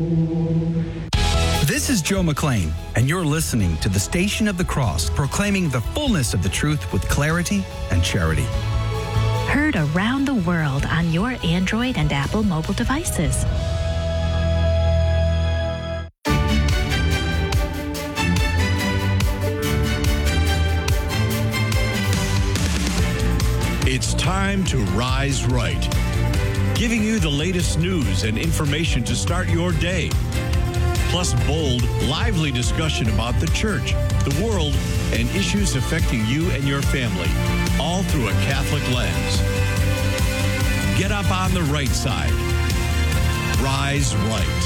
This is Joe McLean, and you're listening to the Station of the Cross, proclaiming the fullness of the truth with clarity and charity. Heard around the world on your Android and Apple mobile devices. It's time to Rise Right, giving you the latest news and information to start your day. Plus bold, lively discussion about the church, the world, and issues affecting you and your family, all through a Catholic lens. Get up on the right side. Rise Right.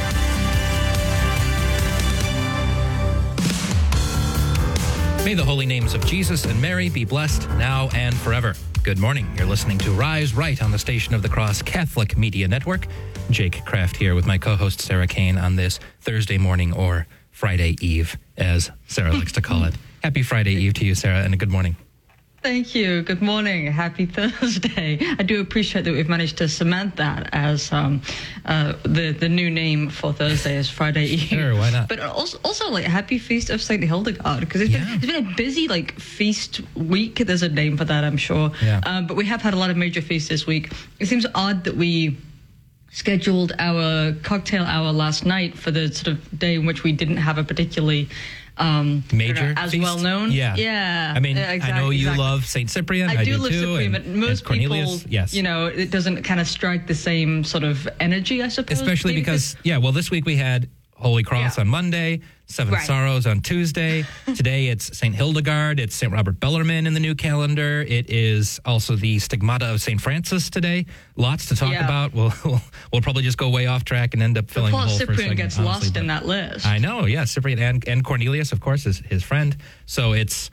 May the holy names of Jesus and Mary be blessed now and forever. Good morning. You're listening to Rise Right on the Station of the Cross Catholic Media Network. Jake Kraft here with my co-host Sarah Kane on this Thursday morning, or Friday Eve, as Sarah likes to call it. Happy Friday Eve to you, Sarah, and a good morning. Thank you. Good morning. Happy Thursday. I do appreciate that we've managed to cement that as the new name for Thursday is Friday Eve. Sure, why not? But also like Happy Feast of St. Hildegard, because it's been a busy feast week. There's a name for that, I'm sure. Yeah. But we have had a lot of major feasts this week. It seems odd that we scheduled our cocktail hour last night for the sort of day in which we didn't have a particularly major as feast? well known. Yeah. I mean, exactly, I know you love St. Cyprian. I do do love too, Cyprian, but most Cornelius, people, yes. It doesn't kind of strike the same sort of energy, I suppose. Especially because, this week we had Holy Cross on Monday, Seven Sorrows on Tuesday. Today it's St. Hildegard. It's St. Robert Bellarmine in the new calendar. It is also the Stigmata of St. Francis today. Lots to talk about. We'll probably just go way off track and end up filling the hole for a second. Cyprian gets lost in that list. I know, Cyprian and Cornelius, of course, is his friend. So it's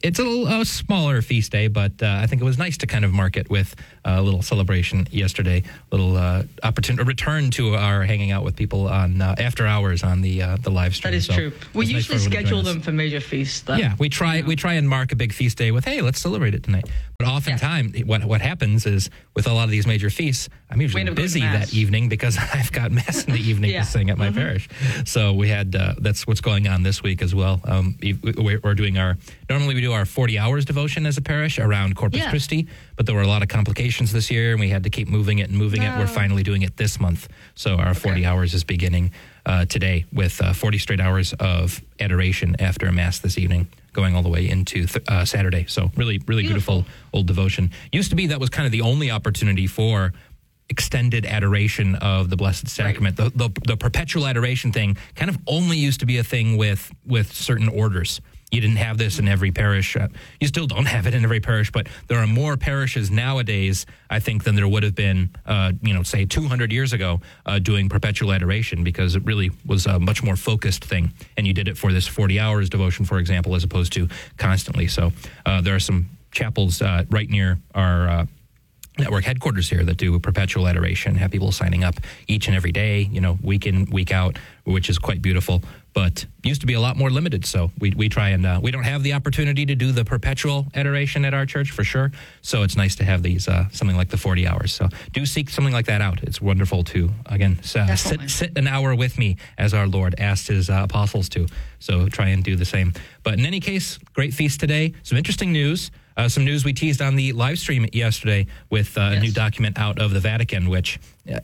a smaller feast day, but I think it was nice to kind of mark it with a little celebration yesterday, a little opportunity, a return to our hanging out with people on after hours on the live stream. That is true. We usually schedule them for major feasts, though. Yeah, we try and mark a big feast day with, hey, let's celebrate it tonight. But oftentimes, what happens is with a lot of these major feasts, I'm usually busy that evening because I've got Mass in the evening to sing at my parish. So we had that's what's going on this week as well. We're doing normally we do our 40 hours devotion as a parish around Corpus Christi, but there were a lot of complications this year, and we had to keep moving it. We're finally doing it this month. So our 40 hours is beginning today with 40 straight hours of adoration after Mass this evening, going all the way into Saturday. So really beautiful old devotion. Used to be that was kind of the only opportunity for extended adoration of the Blessed Sacrament. Right. The perpetual adoration thing kind of only used to be a thing with certain orders. You didn't have this in every parish. You still don't have it in every parish, but there are more parishes nowadays, I think, than there would have been, say 200 years ago, doing perpetual adoration, because it really was a much more focused thing. And you did it for this 40 hours devotion, for example, as opposed to constantly. So there are some chapels right near our network headquarters here that do perpetual adoration, have people signing up each and every day, week in, week out, which is quite beautiful. But used to be a lot more limited, so we try and we don't have the opportunity to do the perpetual adoration at our church for sure. So it's nice to have these something like the 40 hours. So do seek something like that out. It's wonderful to again sit an hour with me as our Lord asked his apostles to. So try and do the same. But in any case, great feast today. Some interesting news. Some news we teased on the live stream yesterday with a new document out of the Vatican, which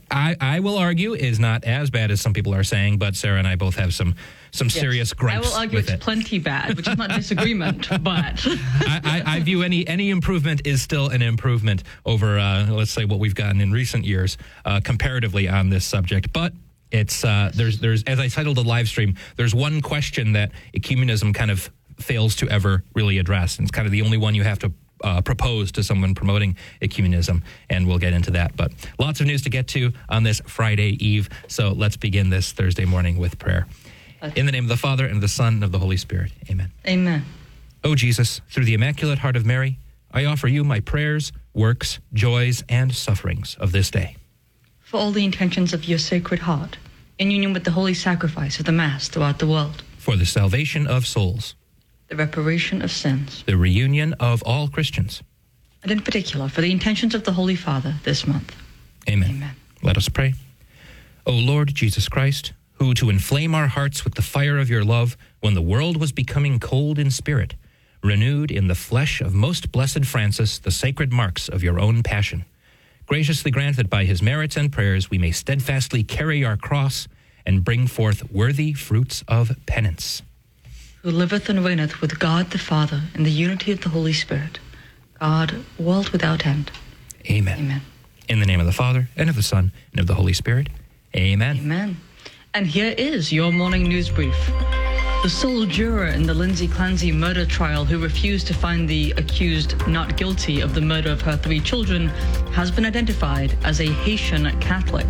I will argue is not as bad as some people are saying, but Sarah and I both have some serious gripes with it. I will argue it's plenty bad, which is not disagreement, but... I view any improvement is still an improvement over, let's say, what we've gotten in recent years comparatively on this subject. But it's there's as I titled the live stream, there's one question that ecumenism kind of fails to ever really address. And it's kind of the only one you have to propose to someone promoting ecumenism, and we'll get into that. But lots of news to get to on this Friday Eve, so let's begin this Thursday morning with prayer. In the name of the Father, and of the Son, and of the Holy Spirit. Amen. Amen. O Jesus, through the Immaculate Heart of Mary, I offer you my prayers, works, joys, and sufferings of this day. For all the intentions of your Sacred Heart, in union with the holy sacrifice of the Mass throughout the world. For the salvation of souls. The reparation of sins. The reunion of all Christians. And in particular, for the intentions of the Holy Father this month. Amen. Amen. Let us pray. O Lord Jesus Christ, who to inflame our hearts with the fire of your love when the world was becoming cold in spirit, renewed in the flesh of most blessed Francis the sacred marks of your own passion, graciously grant that by his merits and prayers we may steadfastly carry our cross and bring forth worthy fruits of penance. Who liveth and reigneth with God the Father in the unity of the Holy Spirit, God, world without end. Amen. Amen. In the name of the Father, and of the Son, and of the Holy Spirit. Amen. Amen. And here is your morning news brief. The sole juror in the Lindsay Clancy murder trial who refused to find the accused not guilty of the murder of her 3 children has been identified as a Haitian Catholic.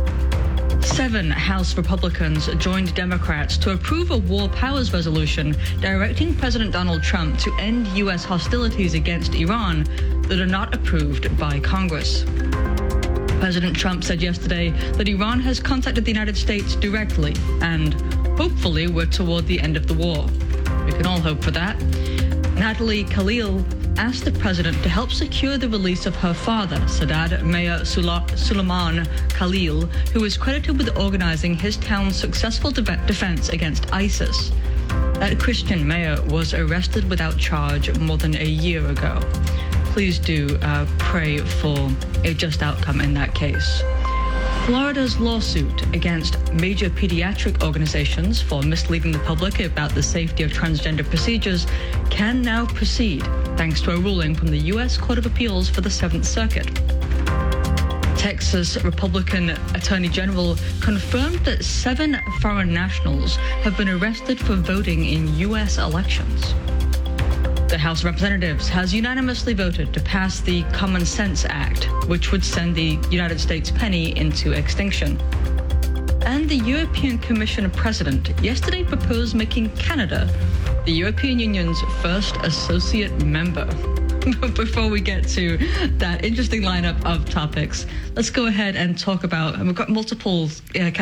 7 House Republicans joined Democrats to approve a war powers resolution directing President Donald Trump to end U.S. hostilities against Iran that are not approved by Congress. President Trump said yesterday that Iran has contacted the United States directly and hopefully we're toward the end of the war. We can all hope for that. Natalie Khalil asked the president to help secure the release of her father, Sadat Mayor Suleiman Khalil, who is credited with organizing his town's successful defense against ISIS. That Christian mayor was arrested without charge more than a year ago. Please do pray for a just outcome in that case. Florida's lawsuit against major pediatric organizations for misleading the public about the safety of transgender procedures can now proceed, thanks to a ruling from the U.S. Court of Appeals for the 7th Circuit. Texas Republican Attorney General confirmed that 7 foreign nationals have been arrested for voting in U.S. elections. The House of Representatives has unanimously voted to pass the Common Sense Act, which would send the United States penny into extinction. And the European Commission President yesterday proposed making Canada the European Union's first associate member. But before we get to that interesting lineup of topics, let's go ahead and talk about, and we've got multiple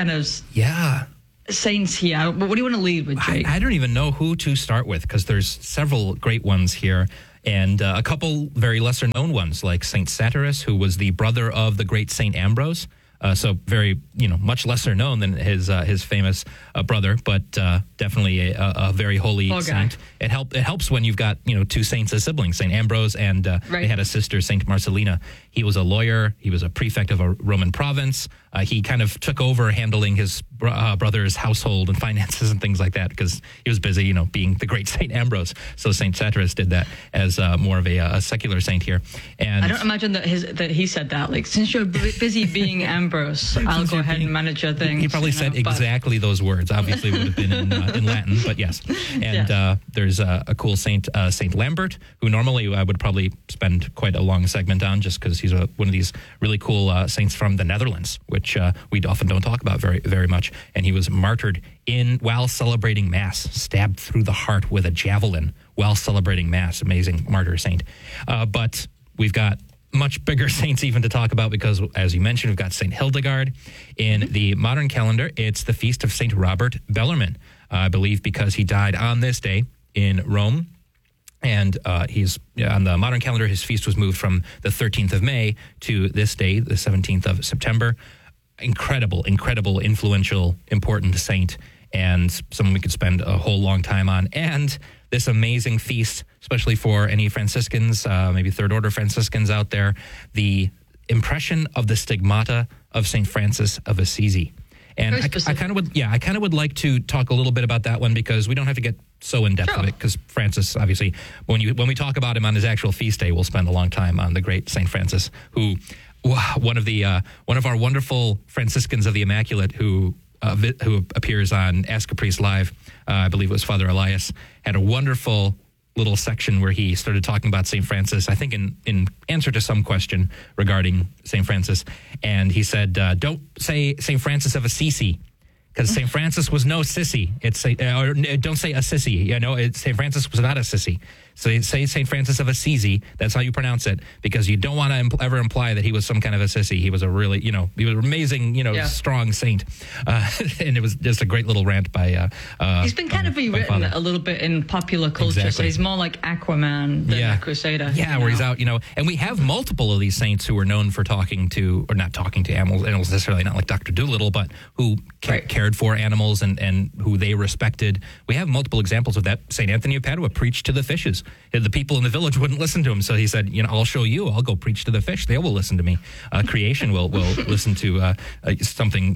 saints here. What do you want to lead with, Jake? I don't even know who to start with because there's several great ones here and a couple very lesser known ones like Saint Satyrus, who was the brother of the great Saint Ambrose. So very, much lesser known than his famous brother, but definitely a very holy saint. It helps when you've got 2 saints as siblings, Saint Ambrose and they had a sister, Saint Marcellina. He was a lawyer. He was a prefect of a Roman province. He kind of took over handling his brother's household and finances and things like that because he was busy, being the great Saint Ambrose. So Saint Satyrus did that as more of a secular saint here. And I don't imagine that he said that. Like, since you're busy being Ambrose, I'll go ahead and manage your things. He probably said exactly those words. Obviously, it would have been in Latin, but yes. And there's a cool saint, Saint Lambert, who normally I would probably spend quite a long segment on just because he's one of these really cool saints from the Netherlands, which we often don't talk about very, very much. And he was martyred while celebrating Mass, stabbed through the heart with a javelin while celebrating Mass. Amazing martyr saint. But we've got much bigger saints even to talk about because, as you mentioned, we've got Saint Hildegard. In the modern calendar, it's the feast of Saint Robert Bellarmine, I believe, because he died on this day in Rome. And he's on the modern calendar, his feast was moved from the 13th of May to this day, the 17th of September. Incredible, influential, important saint, and someone we could spend a whole long time on. And this amazing feast, especially for any Franciscans, maybe third order Franciscans out there, the impression of the stigmata of St. Francis of Assisi. And I kind of would like to talk a little bit about that one because we don't have to get so in depth of it because Francis, obviously, when we talk about him on his actual feast day, we'll spend a long time on the great St. Francis, who one of our wonderful Franciscans of the Immaculate who appears on Ask a Priest Live, I believe it was Father Elias, had a wonderful little section where he started talking about St. Francis, I think in answer to some question regarding St. Francis. And he said, don't say St. Francis of Assisi, because St. Francis was no sissy. Don't say a sissy. St. Francis was not a sissy. So they say St. Francis of Assisi. That's how you pronounce it, because you don't want to ever imply that he was some kind of a sissy. He was a really, he was an amazing, strong saint. And it was just a great little rant by... he's been kind of rewritten a little bit in popular culture, exactly. So he's more like Aquaman than a crusader. Yeah, where he's out, and we have multiple of these saints who were known for talking to, or not talking to animals necessarily, not like Dr. Dolittle, but who cared for animals and who they respected. We have multiple examples of that. St. Anthony of Padua preached to the fishes. The people in the village wouldn't listen to him, so he said, I'll show you. I'll go preach to the fish. They will listen to me. Creation will listen to something,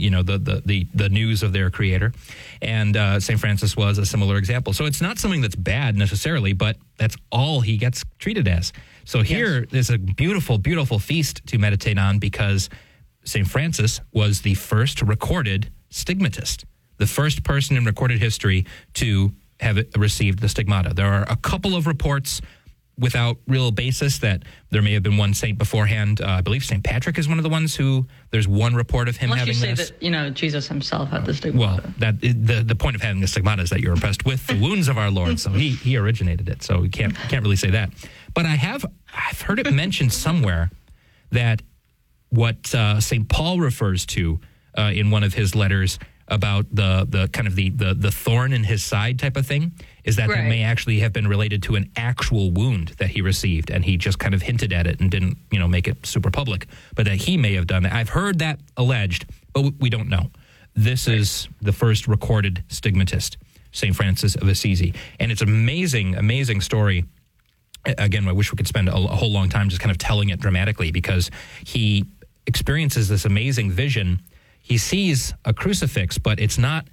the news of their creator. And St. Francis was a similar example. So it's not something that's bad necessarily, but that's all he gets treated as. So here there's a beautiful, beautiful feast to meditate on, because St. Francis was the first recorded stigmatist, the first person in recorded history to have received the stigmata. There are a couple of reports without real basis that there may have been one saint beforehand. I believe St. Patrick is one of the ones who, there's one report of him having this. Unless you say that, Jesus himself had the stigmata. Well, the point of having the stigmata is that you're impressed with the wounds of our Lord. So he originated it. So we can't really say that. But I've heard it mentioned somewhere that what St. Paul refers to in one of his letters about the kind of the thorn in his side type of thing, is that that may actually have been related to an actual wound that he received, and he just kind of hinted at it and didn't, make it super public, but that he may have done that. I've heard that alleged, but we don't know. This is the first recorded stigmatist, St. Francis of Assisi, and it's an amazing, amazing story. Again, I wish we could spend a whole long time just kind of telling it dramatically, because he experiences this amazing vision. He sees a crucifix, but it's not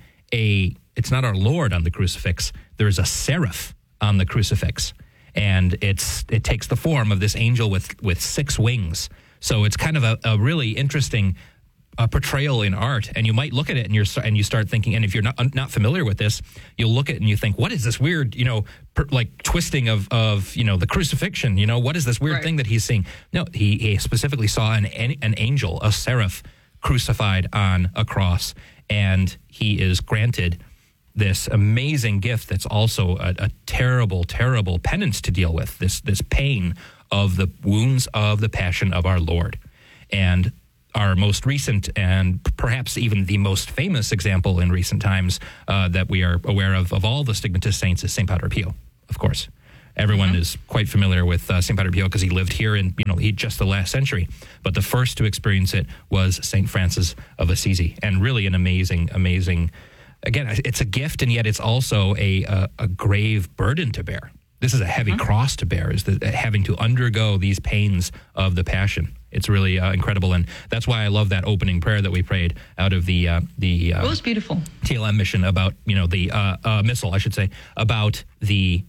our Lord on the crucifix. There's a seraph on the crucifix, and it takes the form of this angel with 6 wings. So it's kind of a really interesting portrayal in art. And you might look at it and you start thinking, and if you're not familiar with this, you'll look at it and you think, what is this weird, like twisting of the crucifixion? What is this weird thing that he's seeing? No, he specifically saw an angel, a seraph, crucified on a cross, and he is granted this amazing gift that's also a terrible, terrible penance to deal with, this pain of the wounds of the passion of our Lord. And our most recent and perhaps even the most famous example in recent times that we are aware of all the stigmatist saints is St. Padre Pio, of course. Everyone is quite familiar with St. Padre Pio because he lived here in, just the last century. But the first to experience it was St. Francis of Assisi. And really an amazing, amazing, again, it's a gift, and yet it's also a grave burden to bear. This is a heavy cross to bear, is having to undergo these pains of the passion. It's really incredible. And that's why I love that opening prayer that we prayed out of the it was beautiful. TLM mission about, the missal, I should say, about the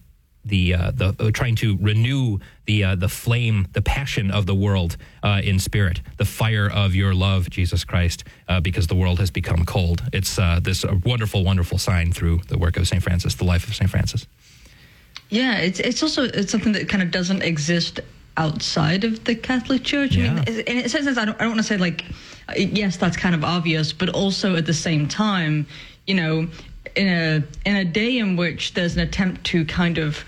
trying to renew the flame, the passion of the world in spirit, the fire of your love, Jesus Christ, because the world has become cold. It's this wonderful, wonderful sign through the work of St. Francis, the life of St. Francis. Yeah, it's something that kind of doesn't exist outside of the Catholic Church. I mean, in a sense, I don't want to say like, yes, that's kind of obvious, but also at the same time, in a day in which there's an attempt to kind of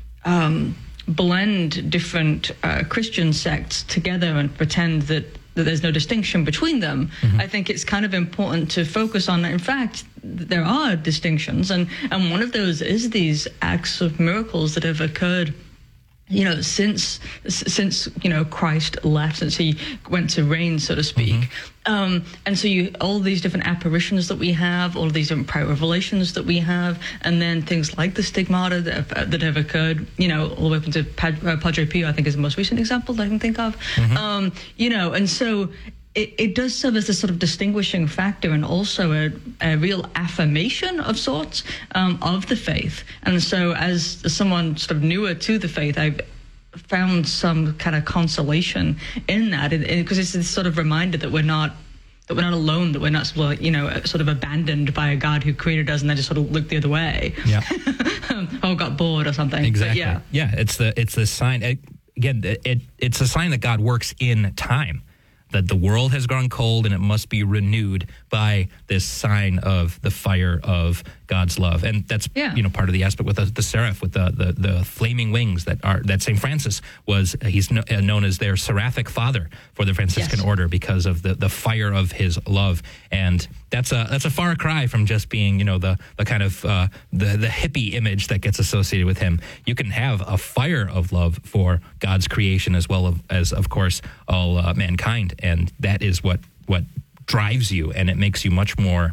blend different Christian sects together and pretend that there's no distinction between them, I think it's kind of important to focus on, in fact, there are distinctions, and one of those is these acts of miracles that have occurred since Christ left, since he went to reign, so to speak. And so all these different apparitions that we have, all of these different prior revelations that we have, and then things like the stigmata that have occurred, all the way up into Padre Pio, I think is the most recent example that I can think of. And so it does serve as this sort of distinguishing factor, and also a real affirmation of sorts of the faith. And so as someone sort of newer to the faith, I've found some kind of consolation in that, because it's this sort of reminder that we're not alone, that we're not sort of abandoned by a God who created us and then just sort of looked the other way. Yeah. Or got bored or something. Exactly. But it's the sign. Again, it's a sign that God works in time. that the world has grown cold and it must be renewed by this sign of the fire of God's love. And that's part of the aspect with the seraph, with the flaming wings that St. Francis was. He's known as their seraphic father for the Franciscan order because of the fire of his love. And that's a far cry from just being the kind of the hippie image that gets associated with him. You can have a fire of love for God's creation as well as of course all mankind, and that is what drives you, and it makes you much more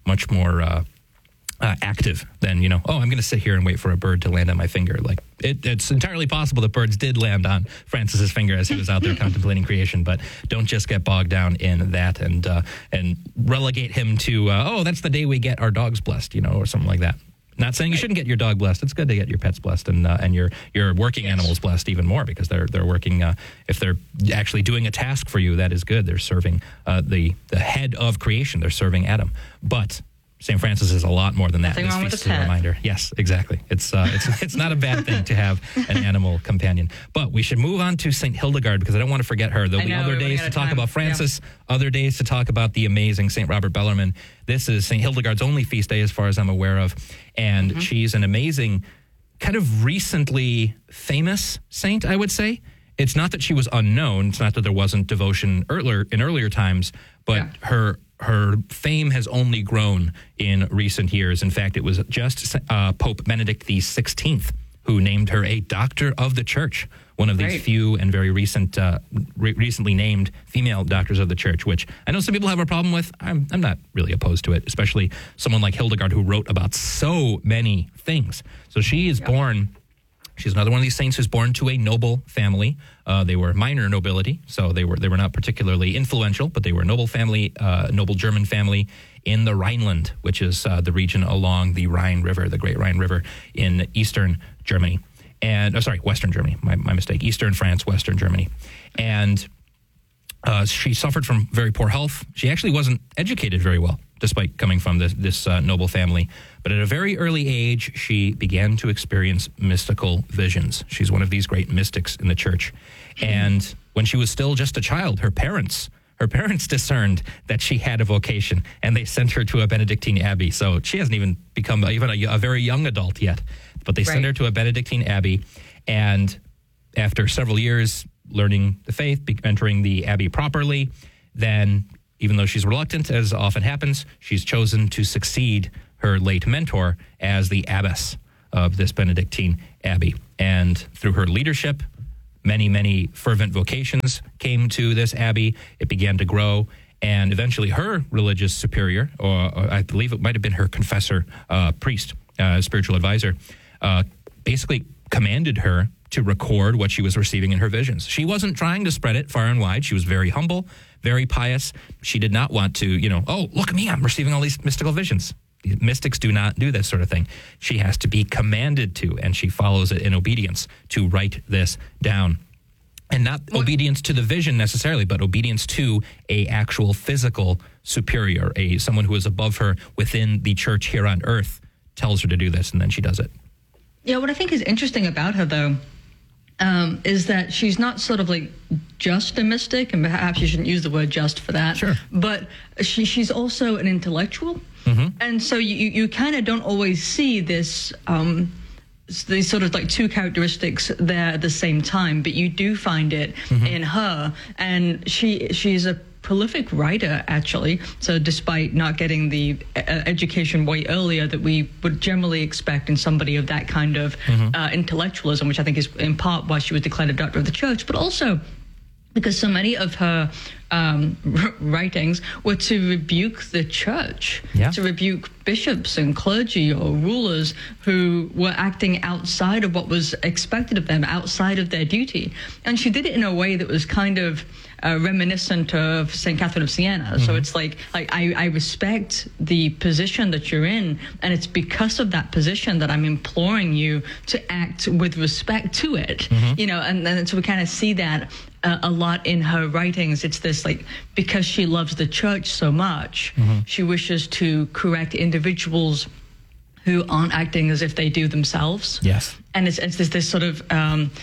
active than I'm going to sit here and wait for a bird to land on my finger. Like it's entirely possible that birds did land on Francis's finger as he was out there contemplating creation, but don't just get bogged down in that and relegate him to that's the day we get our dogs blessed, or something like that. Not saying you shouldn't get your dog blessed. It's good to get your pets blessed and your working animals blessed even more, because they're working. If they're actually doing a task for you, that is good. They're serving the head of creation. They're serving Adam. But St. Francis is a lot more than that. This feast is a reminder. Yes, exactly. It's not a bad thing to have an animal companion. But we should move on to St. Hildegard, because I don't want to forget her. There'll be other days to talk about Francis, other days to talk about the amazing St. Robert Bellarmine. This is St. Hildegard's only feast day as far as I'm aware of. And she's an amazing, kind of recently famous saint, I would say. It's not that she was unknown. It's not that there wasn't devotion in earlier times, but her fame has only grown in recent years. In fact, it was just Pope Benedict XVI who named her a Doctor of the Church, one of these few and very recently named female doctors of the Church, which I know some people have a problem with. I'm not really opposed to it, especially someone like Hildegard who wrote about so many things. So she is born... She's another one of these saints who's born to a noble family. They were minor nobility, so they were not particularly influential, but they were a noble family, noble German family in the Rhineland, which is the region along the Rhine River, the Great Rhine River in eastern Germany. Western Germany. My mistake. Eastern France, Western Germany. And she suffered from very poor health. She actually wasn't educated very well, despite coming from this noble family. But at a very early age, she began to experience mystical visions. She's one of these great mystics in the church. And when she was still just a child, her parents discerned that she had a vocation, and they sent her to a Benedictine abbey. So she hasn't even become even a very young adult yet. But they sent her to a Benedictine abbey, and after several years learning the faith, entering the abbey properly, then, even though she's reluctant, as often happens, she's chosen to succeed her late mentor as the abbess of this Benedictine abbey. And through her leadership, many, many fervent vocations came to this abbey. It began to grow, and eventually her religious superior, or I believe it might have been her confessor, priest, spiritual advisor, basically commanded her to record what she was receiving in her visions. She wasn't trying to spread it far and wide. She was very humble, very pious. She did not want to, look at me, I'm receiving all these mystical visions. Mystics do not do that sort of thing. She has to be commanded to, and she follows it in obedience to write this down. And not obedience to the vision necessarily, but obedience to a actual physical superior, someone who is above her within the church here on earth, tells her to do this, and then she does it. Yeah, what I think is interesting about her, though, is that she's not sort of like just a mystic, and perhaps you shouldn't use the word just for that. Sure. But she's also an intellectual. Mm-hmm. And so you kind of don't always see this, these sort of like two characteristics there at the same time, but you do find it in her. And she's a prolific writer, actually. So despite not getting the education way earlier that we would generally expect in somebody of that kind of intellectualism, which I think is in part why she was declared a doctor of the church, but also because so many of her writings were to rebuke the church, to rebuke bishops and clergy or rulers who were acting outside of what was expected of them, outside of their duty. And she did it in a way that was kind of reminiscent of St. Catherine of Siena. So it's like I respect the position that you're in, and it's because of that position that I'm imploring you to act with respect to it. And then so we kind of see that a lot in her writings. It's this, like, because she loves the church so much, she wishes to correct individuals who aren't acting as if they do themselves. Yes. And it's this sort of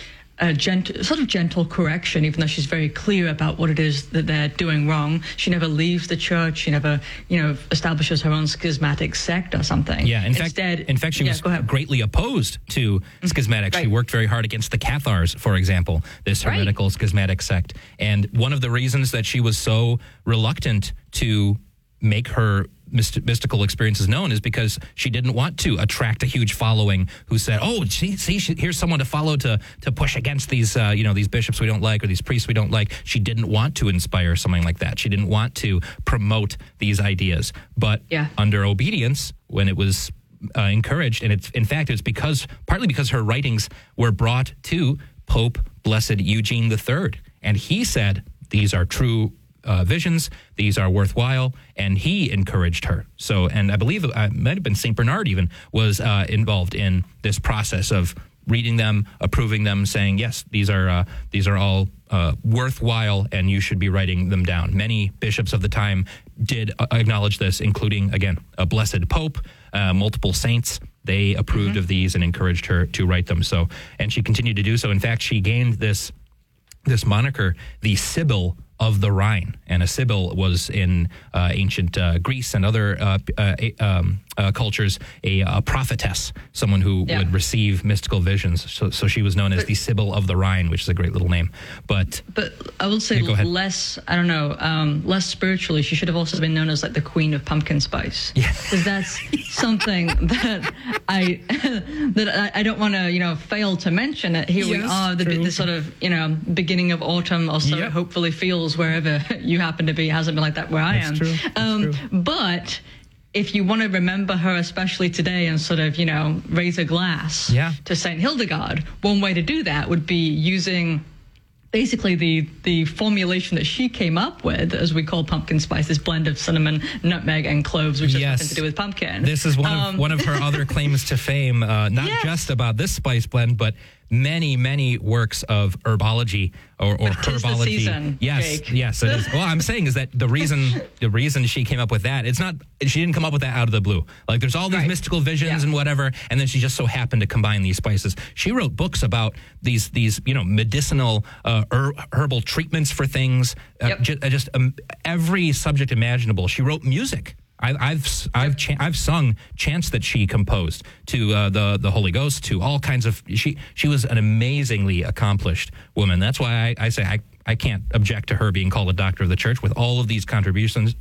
gentle correction, even though she's very clear about what it is that they're doing wrong. She never leaves the church. She never, establishes her own schismatic sect or something. Yeah, in fact, she was greatly opposed to schismatics. Right. She worked very hard against the Cathars, for example, this heretical schismatic sect. And one of the reasons that she was so reluctant to make her mystical experiences known is because she didn't want to attract a huge following who said, "Oh, see, here's someone to follow to push against these these bishops we don't like or these priests we don't like." She didn't want to inspire something like that. She didn't want to promote these ideas. But under obedience, when it was encouraged, and it's partly because her writings were brought to Pope Blessed Eugene III, and he said these are true visions, these are worthwhile, and he encouraged her. So, and I believe it might have been St. Bernard even was involved in this process of reading them, approving them, saying, yes, these are all worthwhile, and you should be writing them down. Many bishops of the time did acknowledge this, including, again, a blessed pope, multiple saints. They approved of these and encouraged her to write them. So, and she continued to do so. In fact, she gained this moniker, the Sibyl of the Rhine. And a Sibyl was in ancient Greece and other cultures a prophetess, someone who would receive mystical visions. So she was known as the Sibyl of the Rhine, which is a great little name. But I will say less spiritually, she should have also been known as like the Queen of Pumpkin Spice. Yeah. Because that's something that I don't want to, fail to mention it. Here we are, the sort of, beginning of autumn, also hopefully feels wherever you happen to be. It hasn't been like that where I am. True. But if you want to remember her, especially today, and sort of, raise a glass to St. Hildegard, one way to do that would be using basically the formulation that she came up with, as we call pumpkin spice, this blend of cinnamon, nutmeg, and cloves, which has nothing to do with pumpkin. This is one of her other claims to fame, not just about this spice blend, but many works of herbology or herbology. The season, Jake. Yes, it is. Well, I'm saying is that the reason she came up with that, she didn't come up with that out of the blue. Like there's all these mystical visions and whatever, and then she just so happened to combine these spices. She wrote books about these medicinal herbal treatments for things, just every subject imaginable. She wrote music. I've sung chants that she composed to the Holy Ghost, to all kinds of. She was an amazingly accomplished woman. That's why I say I can't object to her being called a doctor of the church with all of these contributions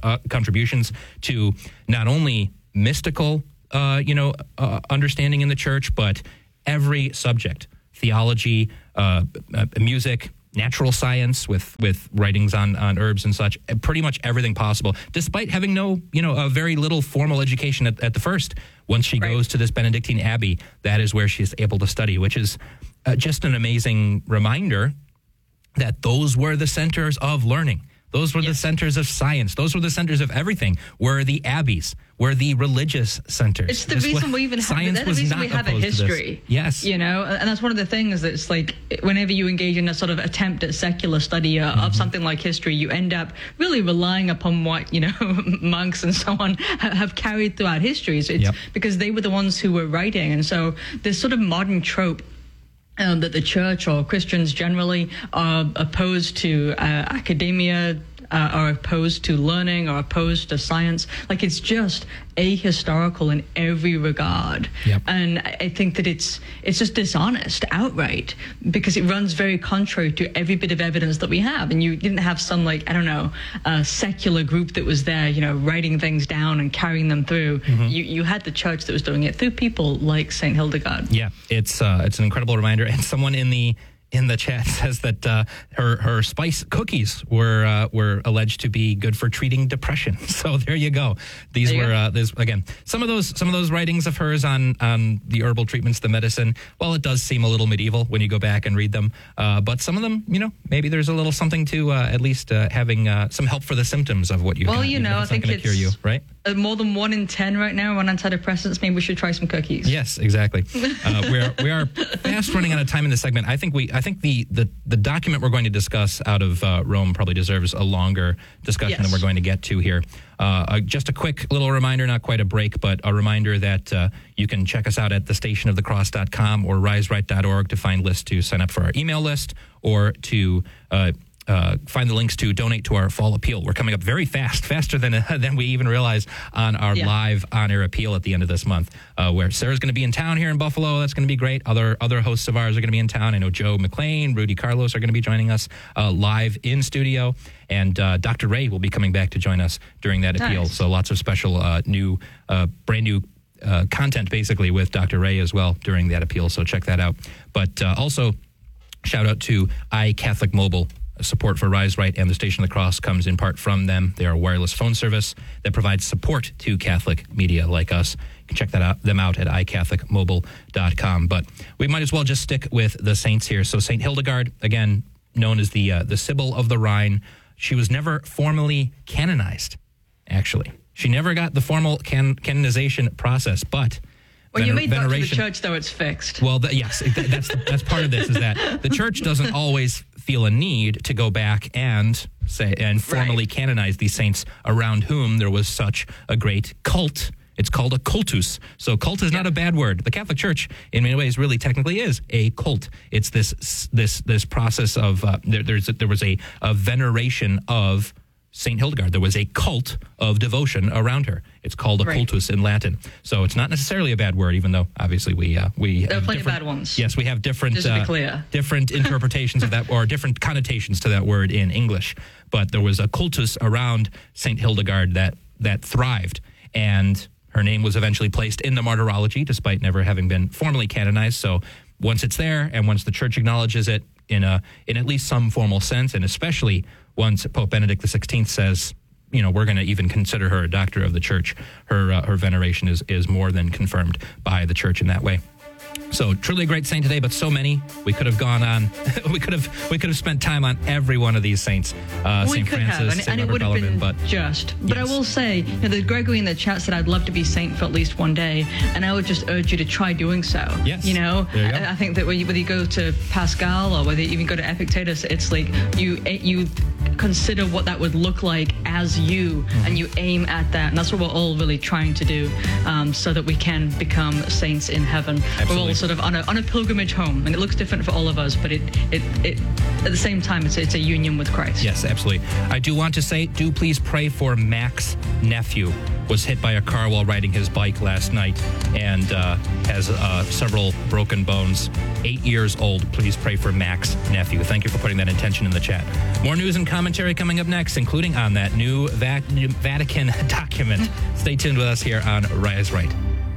to not only mystical understanding in the church, but every subject: theology, music, natural science with writings on herbs and such, pretty much everything possible, despite having a very little formal education at the first. Once she goes to this Benedictine abbey, that is where she's able to study, which is just an amazing reminder that those were the centers of learning. Those were the centers of science. Those were the centers of everything, were the abbeys, were the religious centers. It's the reason we even have a history. Yes. And that's one of the things that's like, whenever you engage in a sort of attempt at secular study of something like history, you end up really relying upon what, monks and so on have carried throughout history. It's because they were the ones who were writing. And so this sort of modern trope that the church or Christians generally are opposed to academia, are opposed to learning, or opposed to science. Like, it's just ahistorical in every regard. And I think that it's just dishonest outright, because it runs very contrary to every bit of evidence that we have. And you didn't have some, secular group that was there, writing things down and carrying them through. You had the church that was doing it through people like St. Hildegard. Yeah, it's an incredible reminder. And someone in the chat says that her spice cookies were alleged to be good for treating depression. So there you go. These were there's again some of those writings of hers on the herbal treatments, the medicine. Well, it does seem a little medieval when you go back and read them. But some of them, maybe there's a little something to at least having some help for the symptoms of what you. Well, I think it's cure you, right? More than 1 in 10 right now on antidepressants. Maybe we should try some cookies. Yes, exactly. We are fast running out of time in this segment. I think we I think the document we're going to discuss out of Rome probably deserves a longer discussion than we're going to get to here. Just a quick little reminder, not quite a break, but a reminder that you can check us out at thestationofthecross.com or riseright.org to find lists to sign up for our email list or to find the links to donate to our fall appeal. We're coming up very fast, faster than we even realize on our live on-air appeal at the end of this month, where Sarah's going to be in town here in Buffalo. That's going to be great. Other hosts of ours are going to be in town. I know Joe McLean, Rudy Carlos are going to be joining us live in studio, and Dr. Ray will be coming back to join us during that appeal. So lots of special brand new content, basically, with Dr. Ray as well during that appeal. So check that out. But also, shout out to iCatholic Mobile. Support for Rise Right and the Station of the Cross comes in part from them. They are a wireless phone service that provides support to Catholic media like us. You can check them out at iCatholicMobile.com. But we might as well just stick with the saints here. So St. Hildegard, again, known as the Sibyl of the Rhine, she was never formally canonized, actually. She never got the formal canonization process, but... When you made that to the church, though, it's fixed. Well, that's part of this, is that the church doesn't always feel a need to go back and formally canonize these saints around whom there was such a great cult. It's called a cultus. So cult is not a bad word. The Catholic Church, in many ways, really technically is a cult. It's this process of there was a veneration of St. Hildegard. There was a cult of devotion around her. It's called a cultus in Latin. So it's not necessarily a bad word, even though obviously we there are plenty of bad ones. Yes, we have different just to be clear. Different interpretations of that, or different connotations to that word in English. But there was a cultus around St. Hildegard that thrived, and her name was eventually placed in the Martyrology, despite never having been formally canonized. So once it's there, and once the Church acknowledges it in at least some formal sense, and especially once Pope Benedict XVI says, we're going to even consider her a doctor of the Church, her veneration is more than confirmed by the Church in that way. So truly a great saint today, but so many. We could have gone on. we could have spent time on every one of these saints. St. Francis, and it would have been just. But I will say, the Gregory in the chat said, I'd love to be saint for at least one day, and I would just urge you to try doing so. Yes. I think that whether you go to Pascal or whether you even go to Epictetus, it's like you consider what that would look like as you, and you aim at that, and that's what we're all really trying to do, so that we can become saints in heaven. Absolutely. We're all sort of on a pilgrimage home, and it looks different for all of us, but it at the same time it's a union with Christ. Yes, absolutely. I do want to say, do please pray for Mac's nephew. Was hit by a car while riding his bike last night and has several broken bones. 8 years old. Please pray for Mac's nephew. Thank you for putting that intention in the chat. More news and commentary coming up next, including on that new Vatican document. Stay tuned with us here on Rise Right.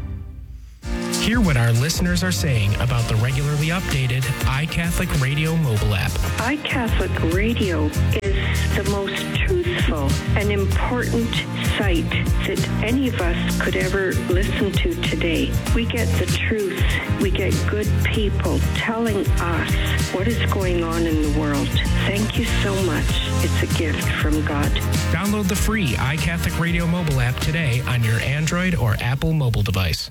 Hear what our listeners are saying about the regularly updated iCatholic Radio mobile app. iCatholic Radio is the most truthful and important site that any of us could ever listen to today. We get the truth. We get good people telling us what is going on in the world. Thank you so much. It's a gift from God. Download the free iCatholic Radio mobile app today on your Android or Apple mobile device.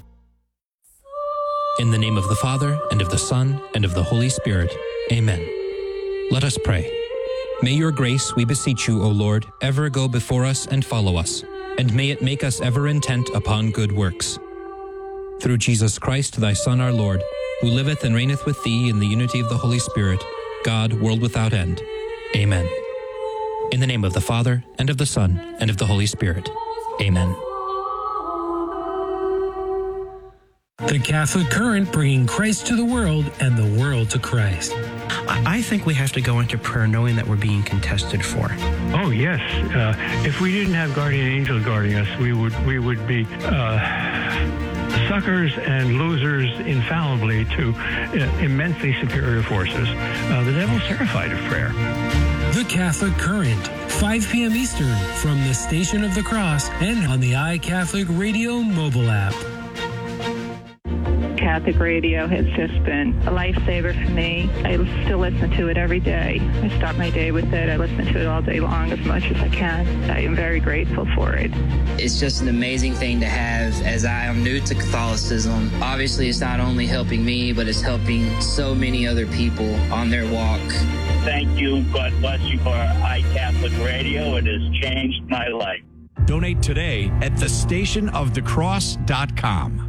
In the name of the Father, and of the Son, and of the Holy Spirit. Amen. Let us pray. May your grace, we beseech you, O Lord, ever go before us and follow us, and may it make us ever intent upon good works. Through Jesus Christ, thy Son, our Lord, who liveth and reigneth with thee in the unity of the Holy Spirit, God, world without end. Amen. In the name of the Father, and of the Son, and of the Holy Spirit. Amen. The Catholic Current, bringing Christ to the world and the world to Christ. I think we have to go into prayer knowing that we're being contested for. Oh, yes. If we didn't have guardian angels guarding us, we would be suckers and losers infallibly to immensely superior forces. The devil's terrified of prayer. The Catholic Current, 5 p.m. Eastern, from the Station of the Cross and on the iCatholic Radio mobile app. Catholic radio has just been a lifesaver for me. I still listen to it every day. I start my day with it. I listen to it all day long as much as I can. I am very grateful for it. It's just an amazing thing to have, as I am new to Catholicism. Obviously, it's not only helping me, but it's helping so many other people on their walk. Thank you. God bless you for iCatholic Radio. It has changed my life. Donate today at thestationofthecross.com.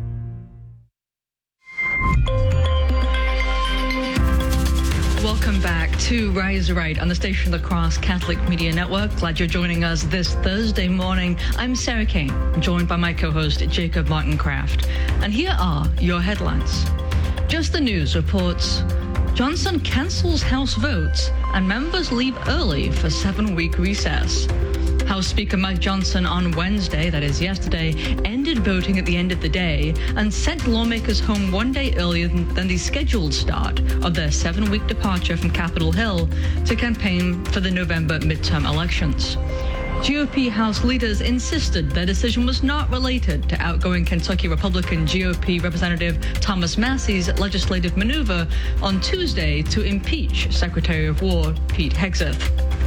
Welcome back to Rise Right on the Station of the Cross Catholic Media Network. Glad you're joining us this Thursday morning. I'm Sarah Kane, joined by my co-host Jacob Martincraft. And here are your headlines. Just the News reports Johnson cancels House votes and members leave early for 7-week recess. House Speaker Mike Johnson on Wednesday, that is yesterday, ended voting at the end of the day and sent lawmakers home one day earlier than the scheduled start of their 7-week departure from Capitol Hill to campaign for the November midterm elections. GOP House leaders insisted their decision was not related to outgoing Kentucky Republican GOP Representative Thomas Massey's legislative maneuver on Tuesday to impeach Secretary of War Pete Hegseth.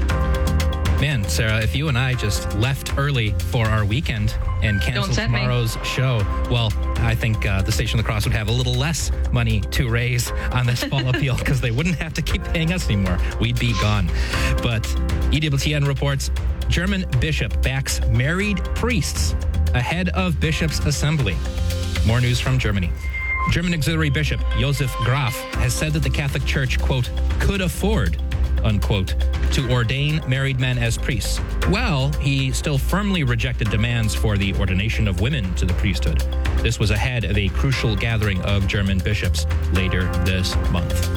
Man, Sarah, if you and I just left early for our weekend and canceled tomorrow's show, well, I think the Station of the Cross would have a little less money to raise on this fall appeal because they wouldn't have to keep paying us anymore. We'd be gone. But EWTN reports German bishop backs married priests ahead of bishops' assembly. More news from Germany. German auxiliary bishop Josef Graf has said that the Catholic Church, quote, could afford, unquote, to ordain married men as priests. Well, he still firmly rejected demands for the ordination of women to the priesthood. This was ahead of a crucial gathering of German bishops later this month.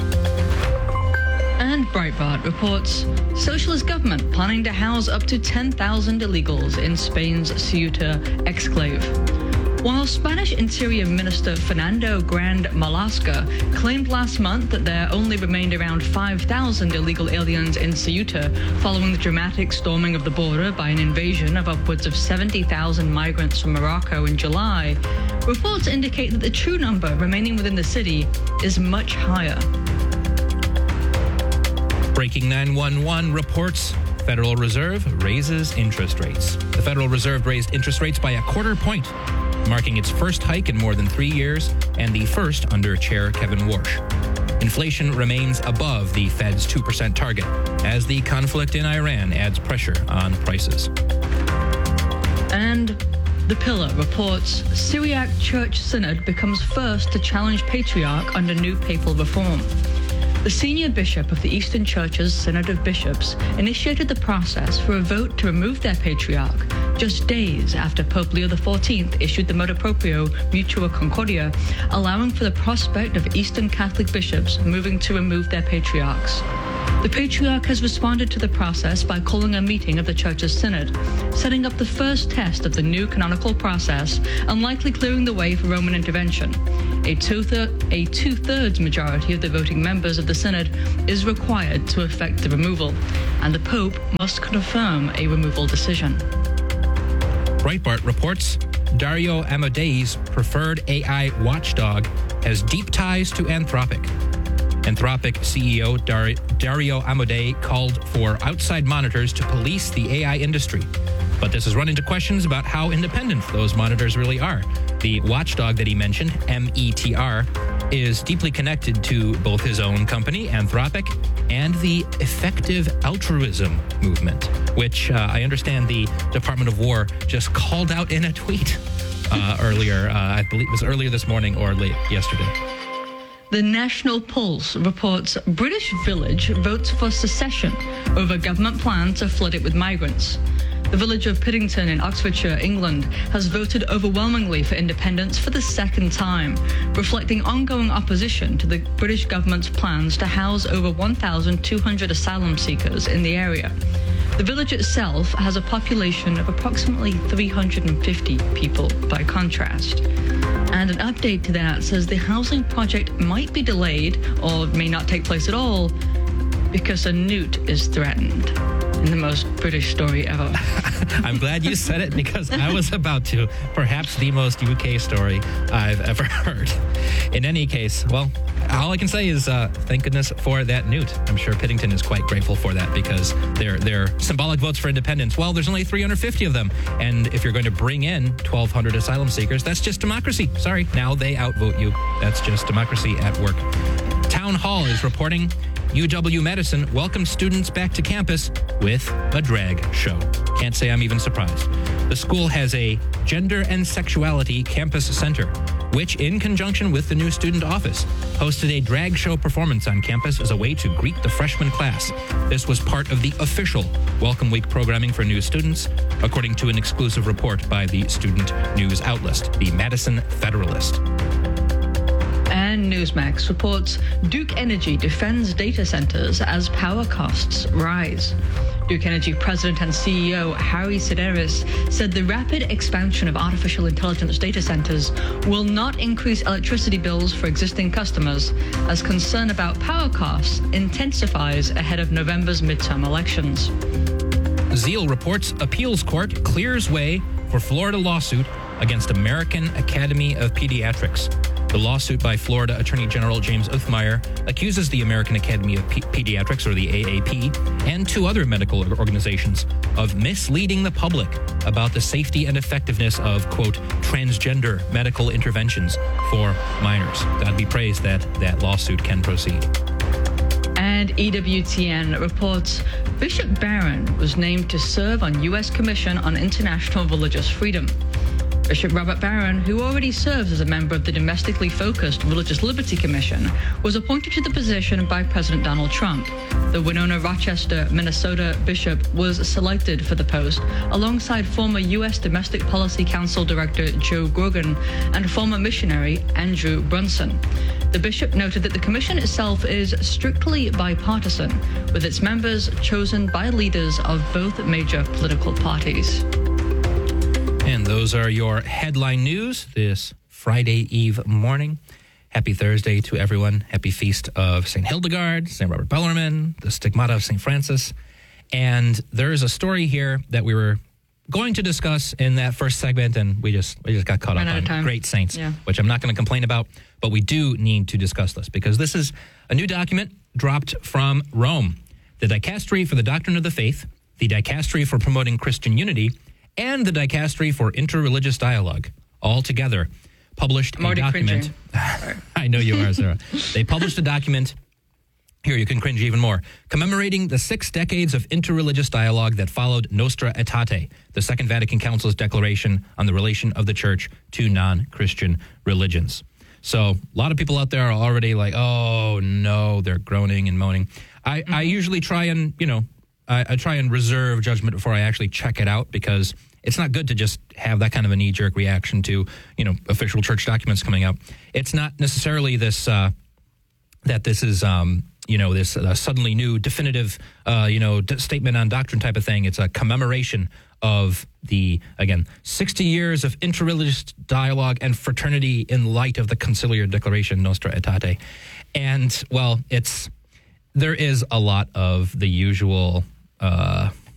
And Breitbart reports socialist government planning to house up to 10,000 illegals in Spain's Ceuta exclave. While Spanish Interior Minister Fernando Grande Marlaska claimed last month that there only remained around 5,000 illegal aliens in Ceuta following the dramatic storming of the border by an invasion of upwards of 70,000 migrants from Morocco in July, reports indicate that the true number remaining within the city is much higher. Breaking 911 reports Federal Reserve raises interest rates. The Federal Reserve raised interest rates by a quarter point, marking its first hike in more than 3 years and the first under Chair Kevin Warsh. Inflation remains above the Fed's 2% target as the conflict in Iran adds pressure on prices. And The Pillar reports Syriac Church Synod becomes first to challenge Patriarch under new papal reform. The senior bishop of the Eastern Church's Synod of Bishops initiated the process for a vote to remove their patriarch just days after Pope Leo XIV issued the motu proprio Mutua Concordia, allowing for the prospect of Eastern Catholic bishops moving to remove their patriarchs. The Patriarch has responded to the process by calling a meeting of the Church's Synod, setting up the first test of the new canonical process and likely clearing the way for Roman intervention. A two-thirds majority of the voting members of the Synod is required to effect the removal, and the Pope must confirm a removal decision. Breitbart reports Dario Amodei's preferred AI watchdog has deep ties to Anthropic. Anthropic CEO Dario Amodei called for outside monitors to police the AI industry. But this has run into questions about how independent those monitors really are. The watchdog that he mentioned, METR, is deeply connected to both his own company, Anthropic, and the effective altruism movement, which I understand the Department of War just called out in a tweet earlier. I believe it was earlier this morning or late yesterday. The National Pulse reports British village votes for secession over government plan to flood it with migrants. The village of Piddington in Oxfordshire, England, has voted overwhelmingly for independence for the second time, reflecting ongoing opposition to the British government's plans to house over 1,200 asylum seekers in the area. The village itself has a population of approximately 350 people, by contrast. And an update to that says the housing project might be delayed or may not take place at all because a newt is threatened. in the most British story ever. I'm glad you said it because I was about to. Perhaps the most UK story I've ever heard. In any case, well, all I can say is thank goodness for that newt. I'm sure Piddington is quite grateful for that because they're symbolic votes for independence. Well, there's only 350 of them. And if you're going to bring in 1,200 asylum seekers, that's just democracy. Sorry, now they outvote you. That's just democracy at work. Town Hall is reporting UW-Madison welcomed students back to campus with a drag show. Can't say I'm even surprised. The school has a Gender and Sexuality Campus Center, which, in conjunction with the new student office, hosted a drag show performance on campus as a way to greet the freshman class. This was part of the official Welcome Week programming for new students, according to an exclusive report by the student news outlet, the Madison Federalist. And Newsmax reports Duke Energy defends data centers as power costs rise. Duke Energy President and CEO Harry Sideris said the rapid expansion of artificial intelligence data centers will not increase electricity bills for existing customers, as concern about power costs intensifies ahead of November's midterm elections. Zeal reports appeals court clears way for Florida lawsuit against American Academy of Pediatrics. The lawsuit by Florida Attorney General James Uthmeyer accuses the American Academy of Pediatrics, or the AAP, and two other medical organizations of misleading the public about the safety and effectiveness of, quote, transgender medical interventions for minors. God be praised that that lawsuit can proceed. And EWTN reports Bishop Barron was named to serve on U.S. Commission on International Religious Freedom. Bishop Robert Barron, who already serves as a member of the domestically focused Religious Liberty Commission, was appointed to the position by President Donald Trump. The Winona Rochester, Minnesota bishop was selected for the post alongside former U.S. Domestic Policy Council Director Joe Grogan and former missionary Andrew Brunson. The bishop noted that the commission itself is strictly bipartisan, with its members chosen by leaders of both major political parties. And those are your headline news this Friday Eve morning. Happy Thursday to everyone. Happy feast of St. Hildegard, St. Robert Bellarmine, the Stigmata of St. Francis. And there's a story here that we were going to discuss in that first segment, and we just got caught up on great saints, which I'm not going to complain about, but we do need to discuss this because this is a new document dropped from Rome. The Dicastery for the Doctrine of the Faith, the Dicastery for Promoting Christian Unity, and the Dicastery for Interreligious Dialogue, all together, published a document. I know you are, Sarah. They published a document. Here, you can cringe even more. Commemorating the 6 decades of interreligious dialogue that followed Nostra Aetate, the Second Vatican Council's declaration on the relation of the Church to non-Christian religions. So a lot of people out there are already like, oh, no, they're groaning and moaning. I usually try and, I try and reserve judgment before I actually check it out because it's not good to just have that kind of a knee-jerk reaction to, official church documents coming out. It's not necessarily this, that this is, this suddenly new definitive, statement on doctrine type of thing. It's a commemoration of the, 60 years of interreligious dialogue and fraternity in light of the conciliar declaration Nostra Aetate. And, well, there is a lot of the usual